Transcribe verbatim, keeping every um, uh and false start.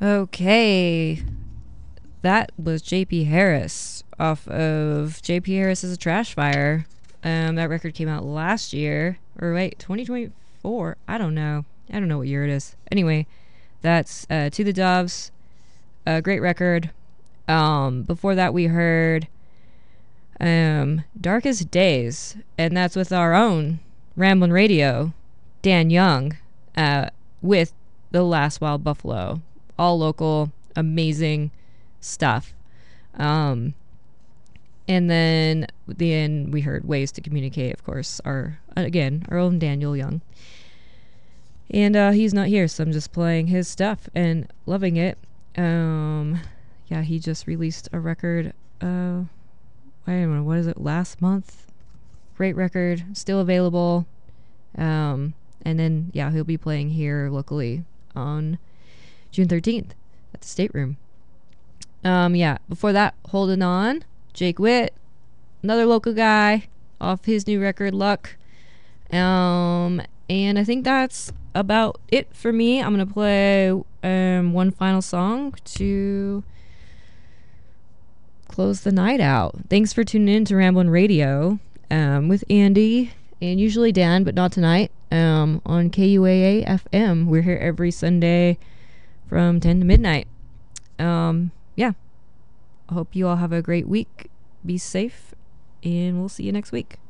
Okay, that was J P Harris off of J P Harris is a Trash Fire. Um, that record came out last year, or wait, twenty twenty-four. I don't know. I don't know what year it is. Anyway, that's uh, To the Doves, a great record. Um, before that, we heard um, Darkest Days, and that's with our own Ramblin' Radio, Dan Young, uh, with The Last Wild Buffalo. All local, amazing stuff. Um, and then then we heard Ways to Communicate, of course, our again our own Daniel Young. And uh, he's not here, so I'm just playing his stuff and loving it. Um, yeah, he just released a record. Uh, I don't know, what is it? Last month. Great record, still available. Um, and then yeah, he'll be playing here locally on June thirteenth at the Stateroom. Um, yeah, before that, Holding On, Jake Witt, another local guy, off his new record, Luck. Um, and I think that's about it for me. I'm going to play um, one final song to close the night out. Thanks for tuning in to Ramblin' Radio um, with Andy and usually Dan, but not tonight, um, on K U A A F M. We're here every Sunday from ten to midnight. Um, yeah. I hope you all have a great week. Be safe, and we'll see you next week.